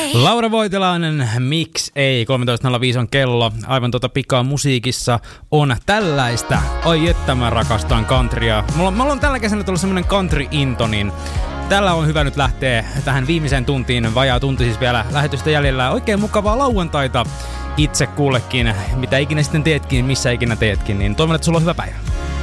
Laura Voitilainen, miksi ei? 13.05 on kello. Aivan pikaa musiikissa on tällaista. Ai että mä rakastan countrya. Mulla on tällä kesänä tullut semmonen country-into, niin tällä on hyvä nyt lähteä tähän viimeiseen tuntiin. Vajaa tunti siis vielä lähetystä jäljellä. Oikein mukavaa lauantaita itse kullekin. Mitä ikinä sitten teetkin, missä ikinä teetkin, niin toivon, että sulla on hyvä päivä.